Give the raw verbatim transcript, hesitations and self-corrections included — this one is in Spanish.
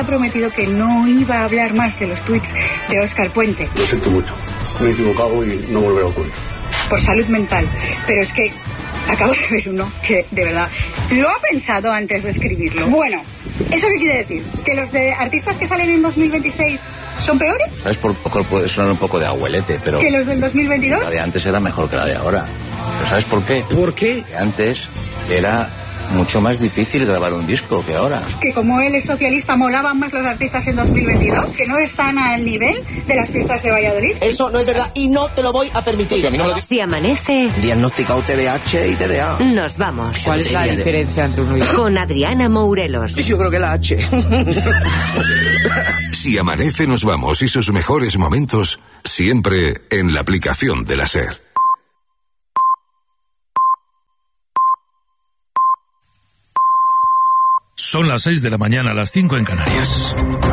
había prometido que no iba a hablar más de los tuits de Óscar Puente. Lo siento mucho, me he equivocado y no volverá a ocurrir. Por salud mental, pero es que acabo de ver uno que, de verdad, lo ha pensado antes de escribirlo. Bueno, ¿eso qué quiere decir? ¿Que los de artistas que salen en dos mil veintiséis son peores? ¿Sabes? Por poco puede sonar un poco de abuelete, pero... ¿Que los del dos mil veintidós? La de antes era mejor que la de ahora. ¿Pero sabes por qué? ¿Por qué? Que antes era mucho más difícil grabar un disco que ahora. Que como él es socialista, molaban más los artistas en dos mil veintidós, que no están al nivel de las fiestas de Valladolid. Eso no es verdad y no te lo voy a permitir. O sea, a mí no me lo... Si amanece... Diagnosticado T D A H y T D A. Nos vamos. ¿Cuál es la diferencia entre uno y otro? Con Adriana Mourelos. Yo creo que la H. Si amanece, nos vamos y sus mejores momentos siempre en la aplicación de la SER. Son las seis de la mañana, las cinco en Canarias.